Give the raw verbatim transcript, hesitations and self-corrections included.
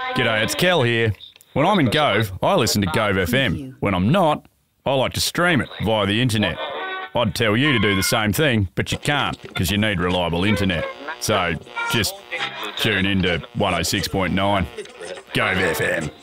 G'day, it's Kel here. When I'm in Gove, I listen to Gove F M. When I'm not, I like to stream it via the internet. I'd tell you to do the same thing, but you can't because you need reliable internet. So just tune in to one oh six point nine. Gove F M.